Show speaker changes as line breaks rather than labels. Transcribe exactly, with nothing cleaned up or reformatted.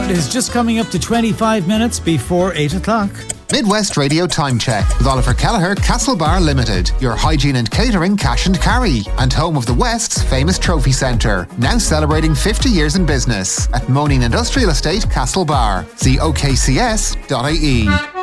It is just coming up to twenty-five minutes before eight o'clock.
Midwest Radio Time Check with Oliver Kelleher, Castlebar Limited, your hygiene and catering cash and carry, and home of the West's famous trophy centre, now celebrating fifty years in business at Moaning Industrial Estate, Castlebar. See O K C S dot I E.